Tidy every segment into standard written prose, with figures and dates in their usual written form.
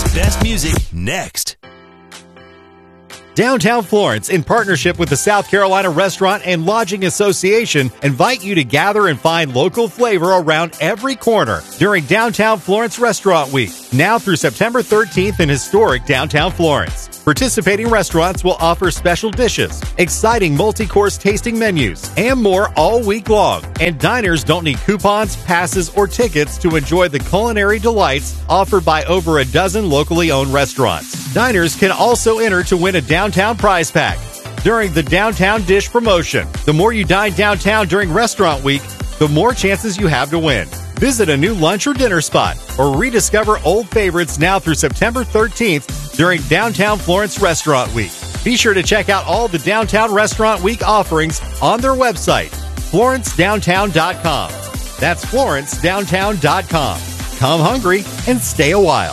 best music next. Downtown Florence, in partnership with the South Carolina Restaurant and Lodging Association, invite you to gather and find local flavor around every corner during Downtown Florence Restaurant Week, now through September 13th in historic Downtown Florence. Participating restaurants will offer special dishes, exciting multi-course tasting menus, and more all week long. And diners don't need coupons, passes, or tickets to enjoy the culinary delights offered by over a dozen locally owned restaurants. Diners can also enter to win a Downtown prize pack during the Downtown Dish promotion. The more you dine downtown during Restaurant Week, the more chances you have to win. Visit a new lunch or dinner spot or rediscover old favorites now through September 13th during Downtown Florence Restaurant Week. Be sure to check out all the Downtown Restaurant Week offerings on their website, FlorenceDowntown.com. That's FlorenceDowntown.com. Come hungry and stay a while.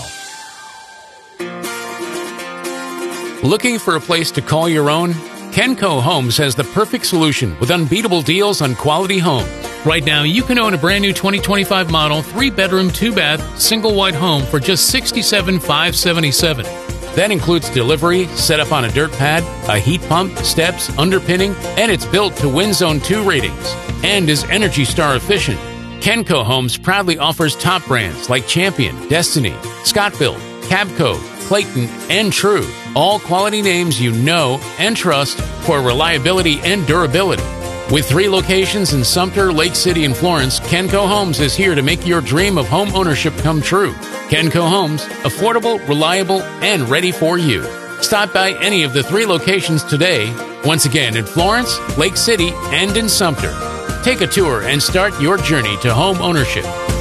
Looking for a place to call your own? Kenco Homes has the perfect solution with unbeatable deals on quality homes. Right now, you can own a brand new 2025 model 3-bedroom, 2-bath, single wide home for just $67,577. That includes delivery, setup on a dirt pad, a heat pump, steps, underpinning, and it's built to Wind Zone 2 ratings and is Energy Star efficient. Kenco Homes proudly offers top brands like Champion, Destiny, Scott-Built, Cabco, Clayton, and True. All quality names you know and trust for reliability and durability. With 3 locations in Sumter, Lake City, and Florence, Kenco Homes is here to make your dream of home ownership come true. Kenco Homes, affordable, reliable, and ready for you. Stop by any of the 3 locations today, once again in Florence, Lake City, and in Sumter. Take a tour and start your journey to home ownership.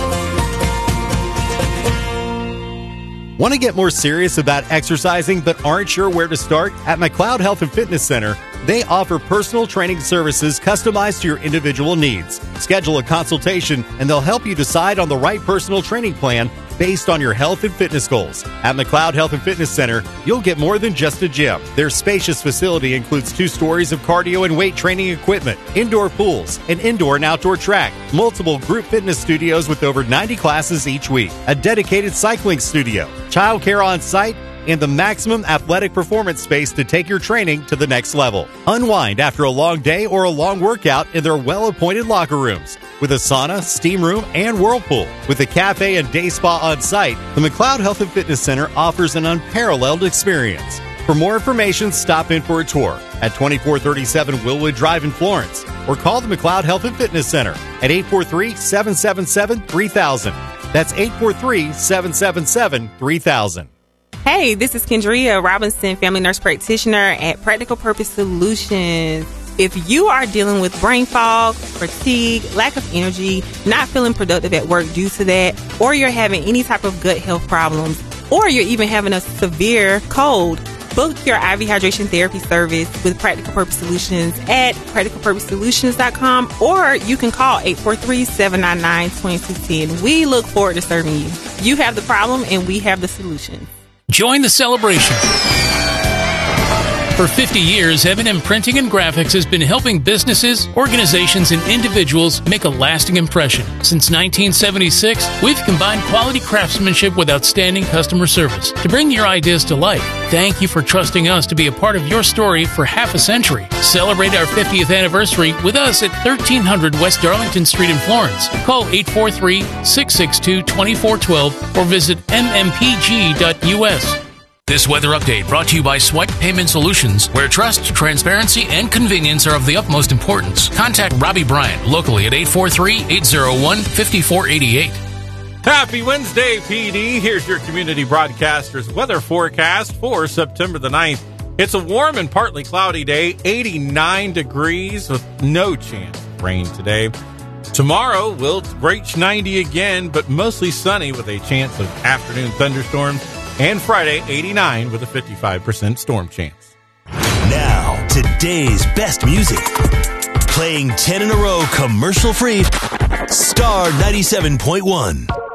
Want to get more serious about exercising but aren't sure where to start? At McLeod Health and Fitness Center, they offer personal training services customized to your individual needs. Schedule a consultation and they'll help you decide on the right personal training plan based on your health and fitness goals. At McLeod Health and Fitness Center, you'll get more than just a gym. Their spacious facility includes 2 stories of cardio and weight training equipment, indoor pools, an indoor and outdoor track, multiple group fitness studios with over 90 classes each week, a dedicated cycling studio, childcare on site, and the maximum athletic performance space to take your training to the next level. Unwind after a long day or a long workout in their well-appointed locker rooms with a sauna, steam room, and whirlpool. With a cafe and day spa on site, the McLeod Health and Fitness Center offers an unparalleled experience. For more information, stop in for a tour at 2437 Willwood Drive in Florence or call the McLeod Health and Fitness Center at 843-777-3000. That's 843-777-3000. Hey, this is Kendria Robinson, family nurse practitioner at Practical Purpose Solutions. If you are dealing with brain fog, fatigue, lack of energy, not feeling productive at work due to that, or you're having any type of gut health problems, or you're even having a severe cold, book your IV hydration therapy service with Practical Purpose Solutions at practicalpurposesolutions.com, or you can call 843-799-2210. We look forward to serving you. You have the problem and we have the solution. Join the celebration. For 50 years, M&M Printing and Graphics has been helping businesses, organizations, and individuals make a lasting impression. Since 1976, we've combined quality craftsmanship with outstanding customer service to bring your ideas to life. Thank you for trusting us to be a part of your story for half a century. Celebrate our 50th anniversary with us at 1300 West Darlington Street in Florence. Call 843-662-2412 or visit mmpg.us. This weather update brought to you by Swipe Payment Solutions, where trust, transparency, and convenience are of the utmost importance. Contact Robbie Bryant locally at 843-801-5488. Happy Wednesday, PD. Here's your community broadcaster's weather forecast for September the 9th. It's a warm and partly cloudy day, 89 degrees with no chance of rain today. Tomorrow will reach 90 again, but mostly sunny with a chance of afternoon thunderstorms. And Friday, 89 with a 55% storm chance. Now, today's best music. Playing 10 in a row commercial-free. Star 97.1.